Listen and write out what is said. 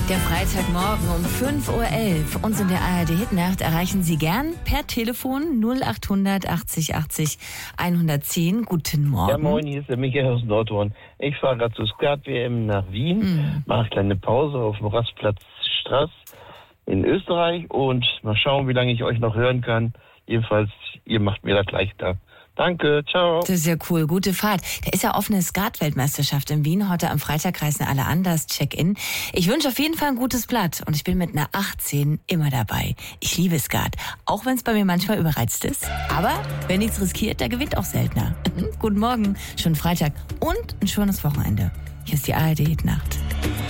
Der Freitagmorgen um 5.11 Uhr. Uns in der ARD-Hitnacht erreichen Sie gern per Telefon 0800 80 80 110. Guten Morgen. Ja, moin, hier ist der Michael aus Nordhorn. Ich fahre gerade zur Skat-WM nach Wien, mache eine kleine Pause auf dem Rastplatz Straß in Österreich und mal schauen, wie lange ich euch noch hören kann. Jedenfalls, ihr macht mir das leichter. Danke, ciao. Das ist ja cool, gute Fahrt. Da ist ja offene Skat-Weltmeisterschaft in Wien. Heute am Freitag reisen alle an, das Check-in. Ich wünsche auf jeden Fall ein gutes Blatt und ich bin mit einer 18 immer dabei. Ich liebe Skat, auch wenn es bei mir manchmal überreizt ist. Aber wer nichts riskiert, der gewinnt auch seltener. Guten Morgen, schönen Freitag und ein schönes Wochenende. Hier ist die ARD-Hitnacht.